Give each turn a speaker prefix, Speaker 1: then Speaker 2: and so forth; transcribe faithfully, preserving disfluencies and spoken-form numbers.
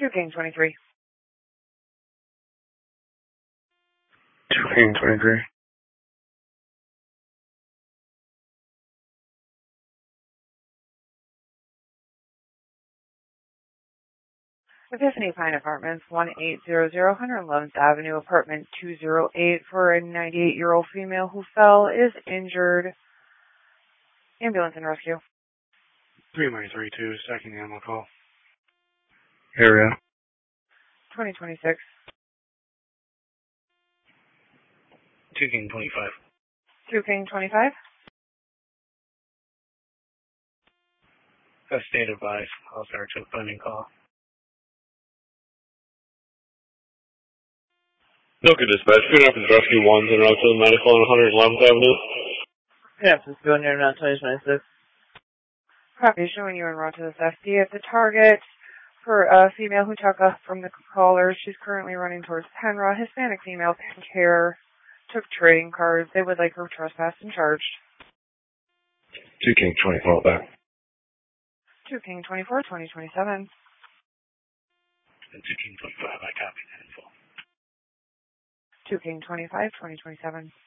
Speaker 1: two King twenty-three.
Speaker 2: two King twenty-three.
Speaker 1: Epiphany Pine Apartments, one eight hundred, one hundred eleventh Avenue, apartment two oh eight, for a ninety-eight-year-old female who fell, is injured. Ambulance and rescue.
Speaker 3: three nine three two, second animal call.
Speaker 2: Area.
Speaker 1: twenty twenty-six.
Speaker 3: two King twenty-five.
Speaker 1: two King twenty-five.
Speaker 3: A state advised. I'll start to a pending call.
Speaker 4: Milka Dispatch, Good Rapids Rescue one, en route to the medical on one hundred eleventh Avenue.
Speaker 5: Good Rapids, going there now, twenty twenty-six.
Speaker 1: Copy, showing you en route to the S D at the target for a female who took off from the caller. She's currently running towards Penra. Hispanic female, pink hair, took trading cards. They would like her trespassed and charged.
Speaker 2: two King twenty-four back.
Speaker 1: two King twenty-four, twenty twenty-seven.
Speaker 3: two King twenty-five, I copy that info.
Speaker 1: two King twenty-five, twenty twenty-seven.